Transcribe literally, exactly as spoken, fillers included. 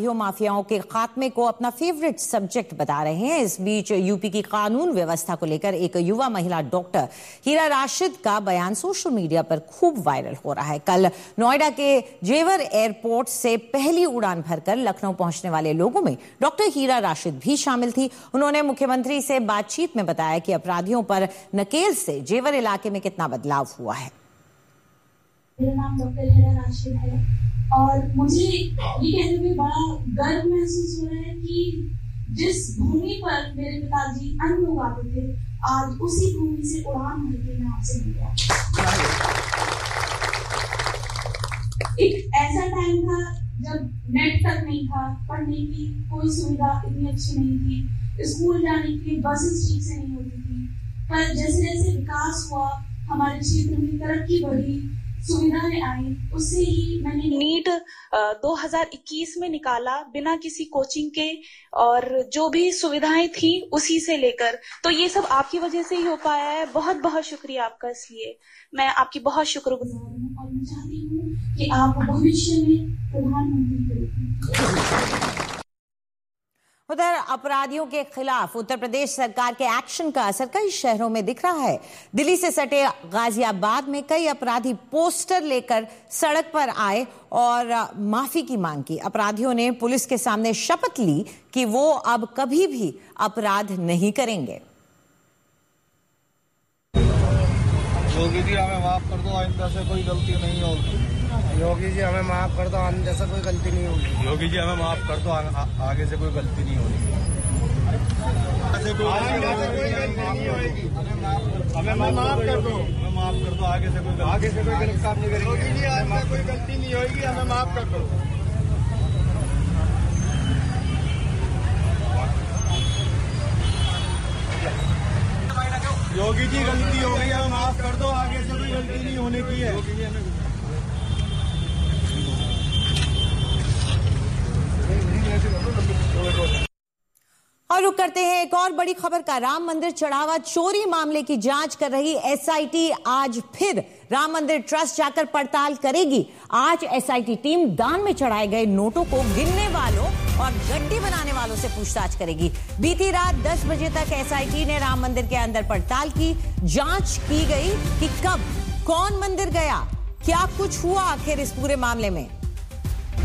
माफियाओं के खात्मे को अपना फेवरेट सब्जेक्ट बता रहे हैं। इस बीच यूपी की कानून व्यवस्था को लेकर एक युवा महिला डॉक्टर हीरा राशिद का बयान सोशल मीडिया पर खूब वायरल हो रहा है। कल नोएडा के जेवर एयरपोर्ट से पहली उड़ान भरकर लखनऊ पहुंचने वाले लोगों में डॉक्टर हीरा राशिद भी शामिल थी। उन्होंने मुख्यमंत्री से बातचीत में बताया कि अपराधियों पर नकेल से जेवर इलाके में कितना बदलाव हुआ है। मेरा नाम डॉक्टर हीरा राशिद है और मुझे ये कहने में बड़ा गर्व महसूस हो रहा है कि जिस भूमि पर मेरे पिताजी अन्न उगाते थे, आज उसी भूमि से उड़ान भरके मैं आपसे मिल गया। एक ऐसा टाइम था जब नेट तक नहीं था, पढ़ने की कोई सुविधा इतनी अच्छी नहीं थी, स्कूल जाने के लिए बसेस ठीक से नहीं होती थी। पर जैसे जैसे विकास हुआ, हमारे क्षेत्र में तरक्की बढ़ी, सुविधाएं आई, उससे ही मैंने नीट दो हज़ार इक्कीस में निकाला बिना किसी कोचिंग के, और जो भी सुविधाएं थी उसी से लेकर, तो ये सब आपकी वजह से ही हो पाया है। बहुत बहुत शुक्रिया आपका, इसलिए मैं आपकी बहुत शुक्रगुजार हूँ और मैं चाहती हूँ कि आप भविष्य में प्रधानमंत्री बनें। उधर अपराधियों के खिलाफ उत्तर प्रदेश सरकार के एक्शन का असर कई शहरों में दिख रहा है। दिल्ली से सटे गाजियाबाद में कई अपराधी पोस्टर लेकर सड़क पर आए और माफी की मांग की। अपराधियों ने पुलिस के सामने शपथ ली कि वो अब कभी भी अपराध नहीं करेंगे। योगी जी हमें माफ कर दो, आइंदा से कोई गलती नहीं होगी। योगी जी हमें माफ कर दो, आइंदा से कोई गलती नहीं होगी। योगी जी हमें माफ कर दो, आगे से कोई गलती नहीं होगी। हमें माफ कर दो, हमें माफ कर दो, आगे से कोई आगे से कोई गलत काम नहीं करेंगे। योगी जी आगे कोई गलती नहीं होगी, हमें माफ कर दो। योगी जी गलती हो गई, हमें माफ कर दो, आगे से कोई गलती नहीं होने की है। योगी जी हमें और रुक करते हैं एक और बड़ी खबर का। राम मंदिर चढ़ावा चोरी मामले की जांच कर रही एसआईटी आज फिर राम मंदिर ट्रस्ट जाकर पड़ताल करेगी। आज एसआईटी टीम दान में चढ़ाए गए नोटों को गिनने वालों और गड्डी बनाने वालों से पूछताछ करेगी। बीती रात दस बजे तक एसआईटी ने राम मंदिर के अंदर पड़ताल की। जांच की गई कि कब कौन मंदिर गया, क्या कुछ हुआ आखिर इस पूरे मामले में।